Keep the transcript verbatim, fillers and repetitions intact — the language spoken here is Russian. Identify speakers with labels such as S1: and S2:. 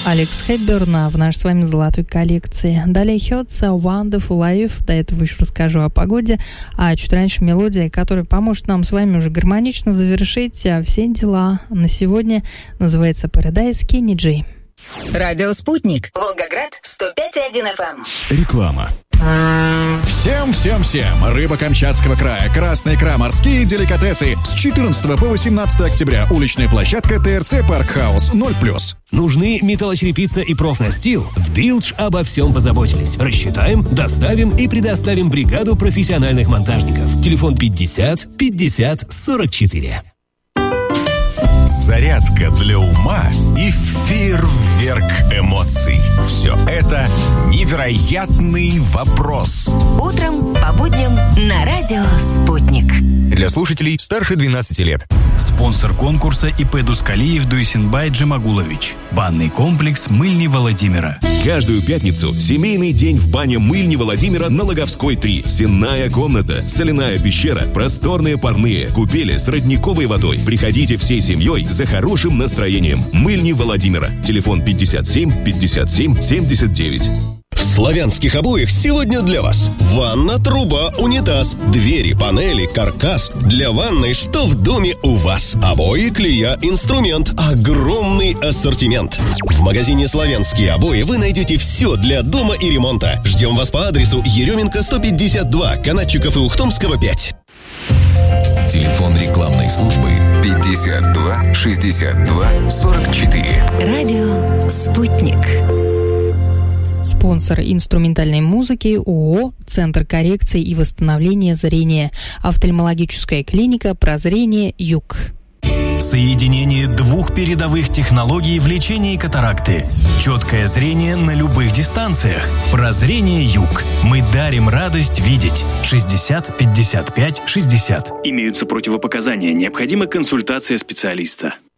S1: Алекс Хепберн в нашей с вами золотой коллекции. Далее Hurts, Wonderful Life. До этого еще расскажу о погоде. А чуть раньше мелодия, которая поможет нам с вами уже гармонично завершить все дела на сегодня. Называется Paradise, Kenny G.
S2: Радио «Спутник». Волгоград, сто пять и один эф эм.
S3: Реклама. Всем-всем-всем! Рыба Камчатского края, красная икра, морские деликатесы. С четырнадцатого по восемнадцатое октября. Уличная площадка ТРЦ Парк Хаус ноль плюс.
S4: Нужны металлочерепица и профнастил? В Билдж обо всем позаботились. Рассчитаем, доставим и предоставим бригаду профессиональных монтажников. Телефон пятьдесят пятьдесят сорок четыре.
S5: Зарядка для ума и фейерверк эмоций. Все это невероятный вопрос.
S2: Утром по будням на радио «Спутник».
S5: Для слушателей старше двенадцати лет.
S6: Спонсор конкурса ИП Дускалиев Дуйсенбай Джамагулович. Банный комплекс Мыльни Владимира.
S7: Каждую пятницу семейный день в бане Мыльни Владимира на Логовской три. Сенная комната, соляная пещера, просторные парные, купели с родниковой водой. Приходите всей семьей за хорошим настроением. Мыльни Владимира. Телефон пятьдесят семь пятьдесят семь семьдесят девять.
S8: В славянских обоях сегодня для вас ванна, труба, унитаз, двери, панели, каркас. Для ванной, что в доме у вас. Обои, клея, инструмент. Огромный ассортимент. В магазине «Славянские обои» вы найдете все для дома и ремонта. Ждем вас по адресу Еременко сто пятьдесят два, Канатчиков и Ухтомского пять.
S5: Телефон рекламной службы пятьдесят два шестьдесят два сорок четыре.
S2: Радио «Спутник».
S1: Спонсор инструментальной музыки ООО «Центр коррекции и восстановления зрения». Офтальмологическая клиника «Прозрение Юг».
S6: Соединение двух передовых технологий в лечении катаракты. Четкое зрение на любых дистанциях. Прозрение Юг. Мы дарим радость видеть. шестьдесят пятьдесят пять шестьдесят.
S9: Имеются противопоказания. Необходима консультация специалиста.